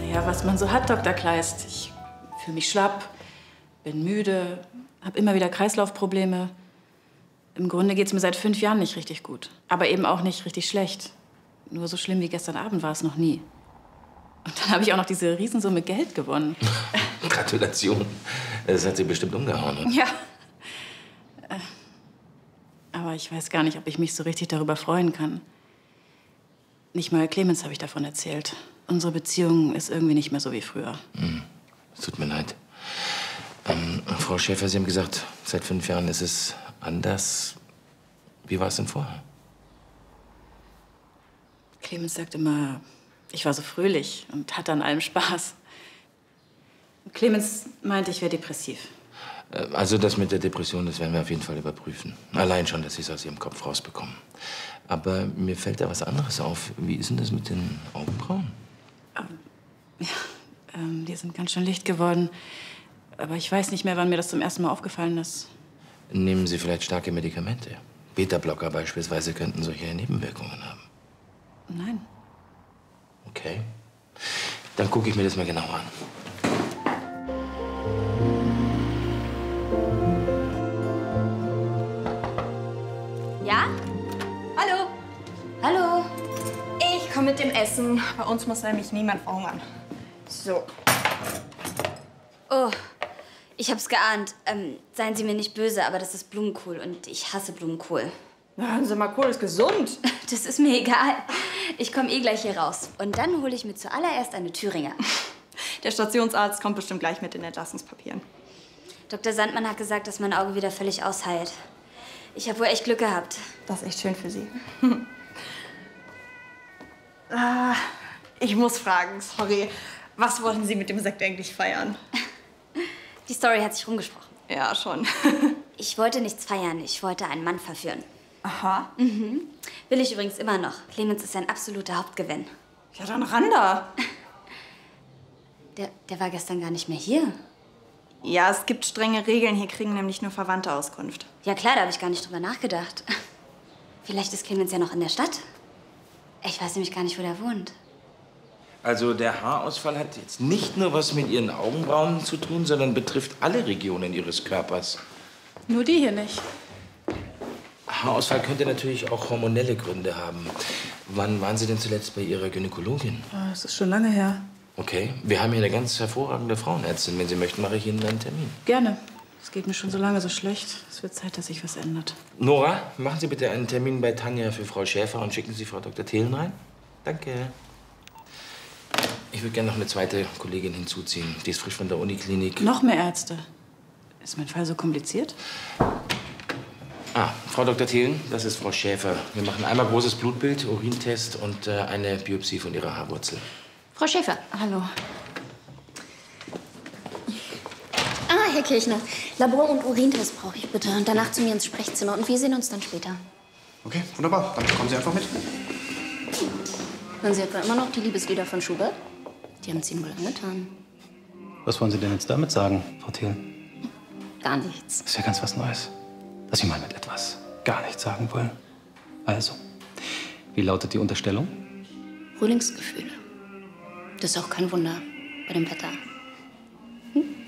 Ja, was man so hat, Dr. Kleist. Ich fühle mich schlapp, bin müde, habe immer wieder Kreislaufprobleme. Im Grunde geht's mir seit 5 Jahren nicht richtig gut. Aber eben auch nicht richtig schlecht. Nur so schlimm wie gestern Abend war es noch nie. Und dann habe ich auch noch diese Riesensumme Geld gewonnen. Gratulation. Das hat Sie bestimmt umgehauen. Oder? Ja. Aber ich weiß gar nicht, ob ich mich so richtig darüber freuen kann. Nicht mal Clemens habe ich davon erzählt. Unsere Beziehung ist irgendwie nicht mehr so wie früher. Es tut mir leid. Frau Schäfer, Sie haben gesagt, seit 5 Jahren ist es anders. Wie war es denn vorher? Clemens sagt immer, ich war so fröhlich und hatte an allem Spaß. Clemens meinte, ich wäre depressiv. Also das mit der Depression, das werden wir auf jeden Fall überprüfen. Allein schon, dass Sie es aus Ihrem Kopf rausbekommen. Aber mir fällt da was anderes auf. Wie ist denn das mit den Augenbrauen? Die sind ganz schön licht geworden. Aber ich weiß nicht mehr, wann mir das zum ersten Mal aufgefallen ist. Nehmen Sie vielleicht starke Medikamente? Beta-Blocker beispielsweise könnten solche Nebenwirkungen haben. Nein. Okay. Dann gucke ich mir das mal genauer an. Ja? Hallo? Hallo? Ich komme mit dem Essen. Bei uns muss nämlich niemand verhungern. So. Oh, ich hab's geahnt. Seien Sie mir nicht böse, aber das ist Blumenkohl und ich hasse Blumenkohl. Na, hören Sie mal, Kohl ist gesund. Das ist mir egal. Ich komme eh gleich hier raus. Und dann hole ich mir zuallererst eine Thüringer. Der Stationsarzt kommt bestimmt gleich mit den Entlassungspapieren. Dr. Sandmann hat gesagt, dass mein Auge wieder völlig ausheilt. Ich habe wohl echt Glück gehabt. Das ist echt schön für Sie. Ich muss fragen, sorry. Was wollten Sie mit dem Sekt eigentlich feiern? Die Story hat sich rumgesprochen. Ja, schon. Ich wollte nichts feiern. Ich wollte einen Mann verführen. Aha. Will ich übrigens immer noch. Clemens ist ein absoluter Hauptgewinn. Ja, dann ran da. Der war gestern gar nicht mehr hier. Ja, es gibt strenge Regeln. Hier kriegen nämlich nur Verwandte Auskunft. Ja klar, da habe ich gar nicht drüber nachgedacht. Vielleicht ist Clemens ja noch in der Stadt. Ich weiß nämlich gar nicht, wo der wohnt. Also der Haarausfall hat jetzt nicht nur was mit Ihren Augenbrauen zu tun, sondern betrifft alle Regionen Ihres Körpers. Nur die hier nicht. Haarausfall könnte natürlich auch hormonelle Gründe haben. Wann waren Sie denn zuletzt bei Ihrer Gynäkologin? Das ist schon lange her. Okay, wir haben hier eine ganz hervorragende Frauenärztin. Wenn Sie möchten, mache ich Ihnen einen Termin. Gerne. Es geht mir schon so lange so schlecht. Es wird Zeit, dass sich was ändert. Nora, machen Sie bitte einen Termin bei Tanja für Frau Schäfer und schicken Sie Frau Dr. Thelen rein. Danke. Ich würde gerne noch eine zweite Kollegin hinzuziehen. Die ist frisch von der Uniklinik. Noch mehr Ärzte. Ist mein Fall so kompliziert? Frau Dr. Thelen, das ist Frau Schäfer. Wir machen einmal großes Blutbild, Urintest und eine Biopsie von Ihrer Haarwurzel. Frau Schäfer. Hallo. Herr Kirchner, Labor- und Urintest brauche ich bitte. Und danach zu mir ins Sprechzimmer. Und wir sehen uns dann später. Okay, wunderbar. Dann kommen Sie einfach mit. Hören Sie etwa immer noch die Liebeslieder von Schubert? Die haben es Ihnen wohl angetan. Was wollen Sie denn jetzt damit sagen, Frau Thiel? Gar nichts. Das ist ja ganz was Neues. Dass Sie mal mit etwas gar nichts sagen wollen. Also, wie lautet die Unterstellung? Frühlingsgefühle. Das ist auch kein Wunder bei dem Wetter. Hm?